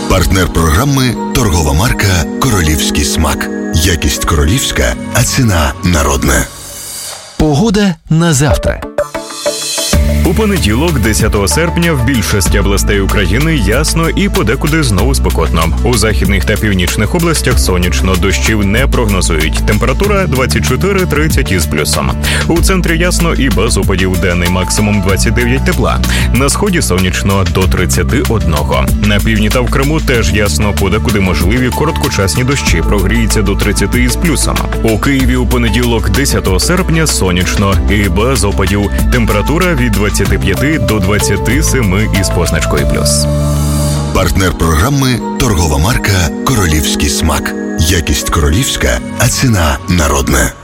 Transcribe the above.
Партнер програми – торгова марка «Королівський смак». Якість королівська, а ціна народна. Погода на завтра. У понеділок, 10 серпня, в більшості областей України ясно і подекуди знову спекотно. У західних та північних областях сонячно, дощів не прогнозують. Температура 24-30 із плюсом. У центрі ясно і без опадів, денний максимум 29 тепла. На сході сонячно до 31. На півдні та в Криму теж ясно, подекуди можливі короткочасні дощі, прогріється до 30 із плюсом. У Києві у понеділок, 10 серпня, сонячно і без опадів. Температура від 25 до 27 із позначкою плюс. Партнер програми – торгова марка «Королівський смак». Якість королівська, а ціна народна.